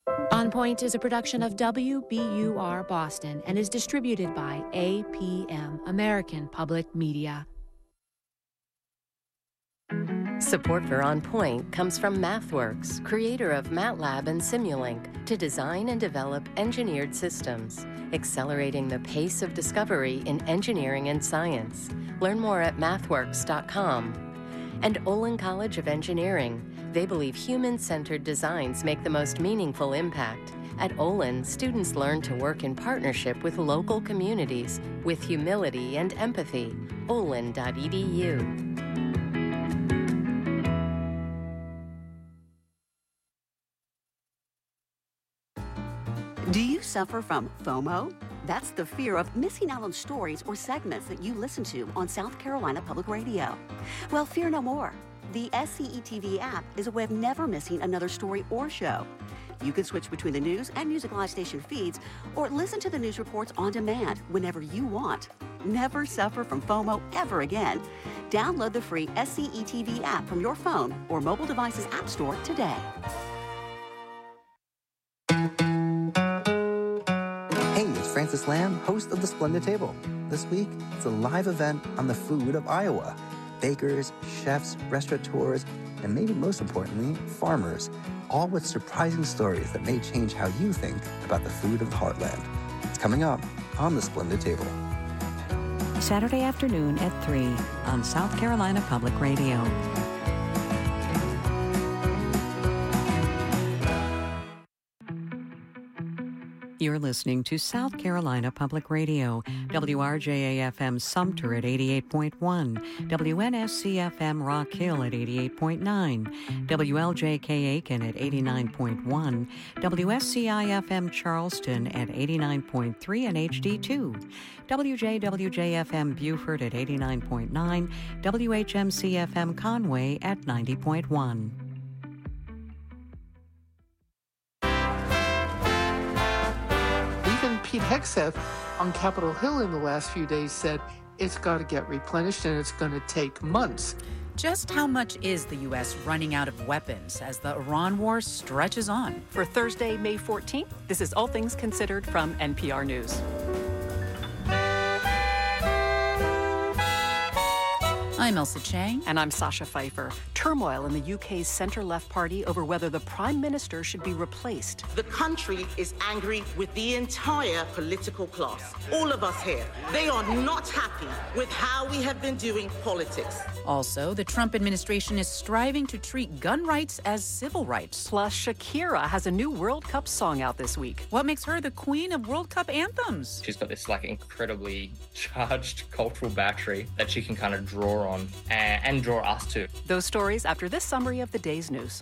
On Point is a production of WBUR Boston and is distributed by APM, American Public Media. Support for On Point comes from MathWorks, creator of MATLAB and Simulink, to design and develop engineered systems, accelerating the pace of discovery in engineering and science. Learn more at mathworks.com. And Olin College of Engineering. They believe human-centered designs make the most meaningful impact. At Olin, students learn to work in partnership with local communities with humility and empathy. olin.edu. Do you suffer from FOMO? That's the fear of missing out on stories or segments that you listen to on South Carolina Public Radio. Well, fear no more. The SCETV app is a way of never missing another story or show. You can switch between the news and Music Live station feeds or listen to the news reports on demand whenever you want. Never suffer from FOMO ever again. Download the free SCETV app from your phone or mobile device's app store today. Hey, it's Francis Lamb, host of The Splendid Table. This week, it's a live event on the food of Iowa. Bakers, chefs, restaurateurs, and maybe most importantly, farmers, all with surprising stories that may change how you think about the food of the heartland. It's coming up on The Splendid Table. Saturday afternoon at 3 on South Carolina Public Radio. You're listening to South Carolina Public Radio, WRJA-FM Sumter at 88.1, WNSC-FM Rock Hill at 88.9, WLJK Aiken at 89.1, WSCI-FM Charleston at 89.3 and HD2, WJWJ-FM Beaufort at 89.9, WHMC-FM Conway at 90.1. Pete Hegseth on Capitol Hill in the last few days said it's got to get replenished and it's going to take months. Just how much is the U.S. running out of weapons as the Iran war stretches on? For Thursday, May 14th, this is All Things Considered from NPR News. I'm Elsa Chang. And I'm Sasha Pfeiffer. Turmoil in the UK's centre-left party over whether the Prime Minister should be replaced. The country is angry with the entire political class. All of us here. They are not happy with how we have been doing politics. Also, the Trump administration is striving to treat gun rights as civil rights. Plus, Shakira has a new World Cup song out this week. What makes her the queen of World Cup anthems? She's got this incredibly charged cultural battery that she can kind of draw on and draw us to. Those stories after this summary of the day's news.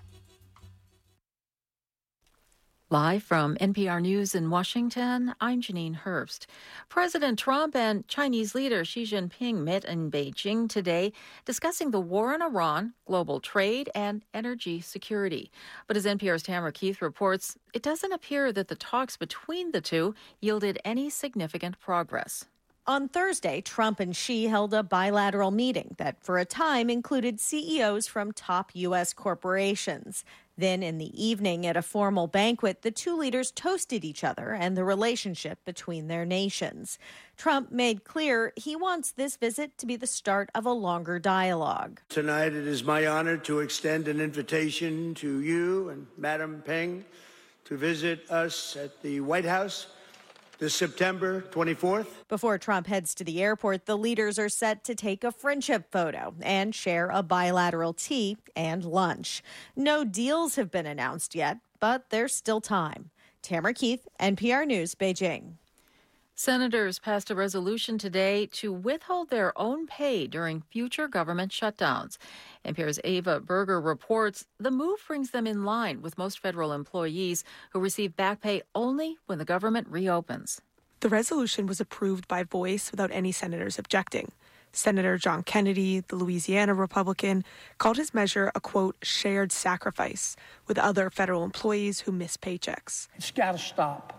Live from NPR News in Washington, I'm Janine Herbst. President Trump and Chinese leader Xi Jinping met in Beijing today, discussing the war in Iran, global trade, and energy security. But as NPR's Tamara Keith reports, it doesn't appear that the talks between the two yielded any significant progress. On Thursday, Trump and Xi held a bilateral meeting that, for a time, included CEOs from top U.S. corporations. Then, in the evening, at a formal banquet, the two leaders toasted each other and the relationship between their nations. Trump made clear he wants this visit to be the start of a longer dialogue. Tonight, it is my honor to extend an invitation to you and Madam Peng to visit us at the White House this September 24th. Before Trump heads to the airport, the leaders are set to take a friendship photo and share a bilateral tea and lunch. No deals have been announced yet, but there's still time. Tamara Keith, NPR News, Beijing. Senators passed a resolution today to withhold their own pay during future government shutdowns. NPR's Ava Berger reports the move brings them in line with most federal employees who receive back pay only when the government reopens. The resolution was approved by voice without any senators objecting. Senator John Kennedy, the Louisiana Republican, called his measure a, quote, shared sacrifice with other federal employees who miss paychecks. It's got to stop.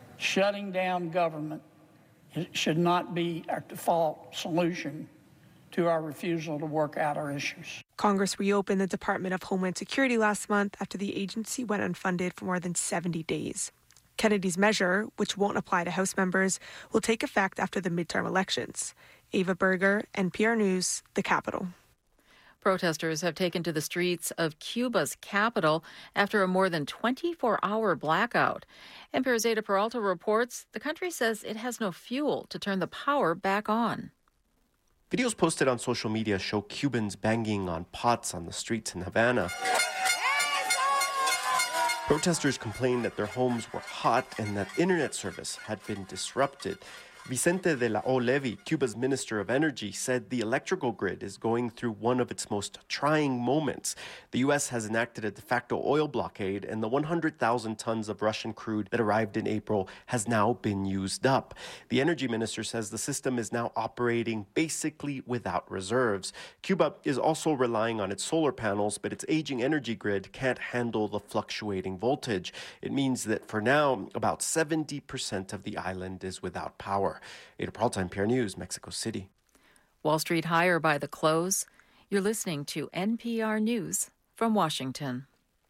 Shutting down government should not be our default solution to our refusal to work out our issues. Congress reopened the Department of Homeland Security last month after the agency went unfunded for more than 70 days. Kennedy's measure, which won't apply to House members, will take effect after the midterm elections. Ava Berger, NPR News, the Capitol. Protesters have taken to the streets of Cuba's capital after a more than 24-hour blackout. NPR's Ada Peralta reports the country says it has no fuel to turn the power back on. Videos posted on social media show Cubans banging on pots on the streets in Havana. Protesters complained that their homes were hot and that internet service had been disrupted. Vicente de la O. Levy, Cuba's Minister of Energy, said the electrical grid is going through one of its most trying moments. The U.S. has enacted a de facto oil blockade, and the 100,000 tons of Russian crude that arrived in April has now been used up. The energy minister says the system is now operating basically without reserves. Cuba is also relying on its solar panels, but its aging energy grid can't handle the fluctuating voltage. It means that for now, about 70% of the island is without power. Ada Peralta, NPR News, Mexico City. Wall Street higher by the close. You're listening to NPR News from Washington.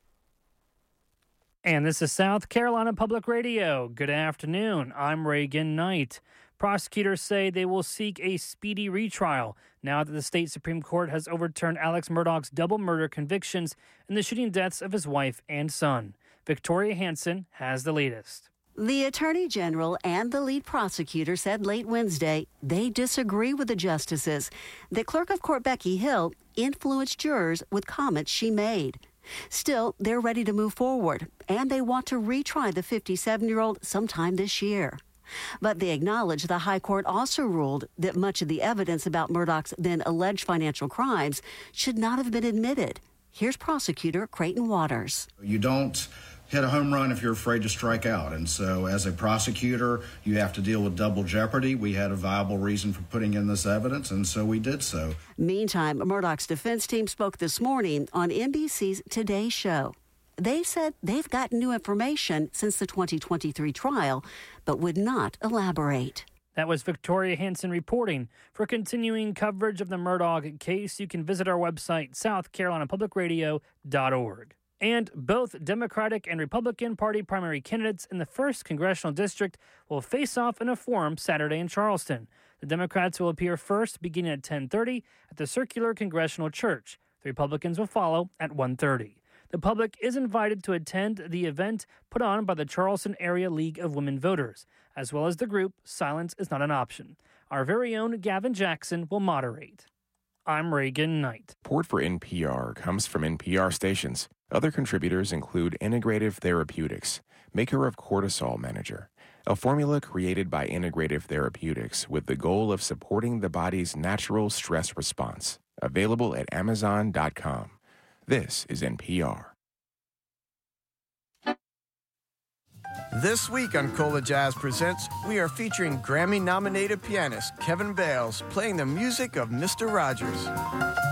And this is South Carolina Public Radio. Good afternoon. I'm Reagan Knight. Prosecutors say they will seek a speedy retrial now that the state Supreme Court has overturned Alex Murdaugh's double murder convictions in the shooting deaths of his wife and son. Victoria Hansen has the latest. The Attorney General and the lead prosecutor said late Wednesday they disagree with the justices that Clerk of Court Becky Hill influenced jurors with comments she made. Still, they're ready to move forward, and they want to retry the 57-year-old sometime this year. But they acknowledge the High Court also ruled that much of the evidence about Murdaugh's then alleged financial crimes should not have been admitted. Here's prosecutor Creighton Waters. You don't hit a home run if you're afraid to strike out. And so as a prosecutor, you have to deal with double jeopardy. We had a viable reason for putting in this evidence, and so we did so. Meantime, Murdaugh's defense team spoke this morning on NBC's Today Show. They said they've gotten new information since the 2023 trial, but would not elaborate. That was Victoria Hansen reporting. For continuing coverage of the Murdaugh case, you can visit our website, southcarolinapublicradio.org. And both Democratic and Republican Party primary candidates in the 1st Congressional District will face off in a forum Saturday in Charleston. The Democrats will appear first, beginning at 10:30 at the Circular Congressional Church. The Republicans will follow at 1:30. The public is invited to attend the event put on by the Charleston Area League of Women Voters, as well as the group Silence is Not an Option. Our very own Gavin Jackson will moderate. I'm Reagan Knight. Support for NPR comes from NPR stations. Other contributors include Integrative Therapeutics, maker of Cortisol Manager, a formula created by Integrative Therapeutics with the goal of supporting the body's natural stress response. Available at Amazon.com. This is NPR. This week on Cola Jazz Presents, we are featuring Grammy-nominated pianist Kevin Bales playing the music of Mr. Rogers.